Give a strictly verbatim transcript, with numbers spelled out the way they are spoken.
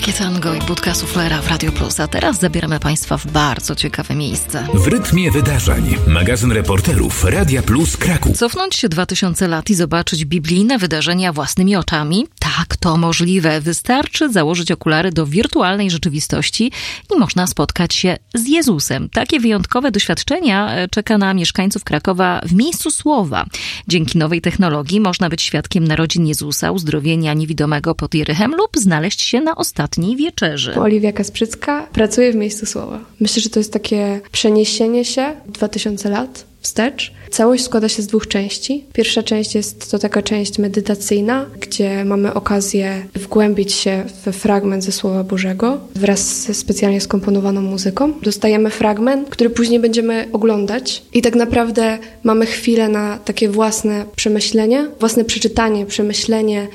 Takie tango i budka suflera w Radio Plus. A teraz zabieramy Państwa w bardzo ciekawe miejsce. W rytmie wydarzeń. Magazyn reporterów Radia Plus Kraków. Cofnąć się dwa tysiące lat i zobaczyć biblijne wydarzenia własnymi oczami? Tak, to możliwe. Wystarczy założyć okulary do wirtualnej rzeczywistości i można spotkać się z Jezusem. Takie wyjątkowe doświadczenia czeka na mieszkańców Krakowa w miejscu Słowa. Dzięki nowej technologii można być świadkiem narodzin Jezusa, uzdrowienia niewidomego pod Jerychem lub znaleźć się na ostatniej wieczerzy. Oliwia Kasprzycka pracuje w miejscu Słowa. Myślę, że to jest takie przeniesienie się dwa tysiące lat wstecz. Całość składa się z dwóch części. Pierwsza część jest to taka część medytacyjna, gdzie mamy okazję wgłębić się w fragment ze Słowa Bożego wraz ze specjalnie skomponowaną muzyką. Dostajemy fragment, który później będziemy oglądać i tak naprawdę mamy chwilę na takie własne przemyślenie, własne przeczytanie, przemyślenie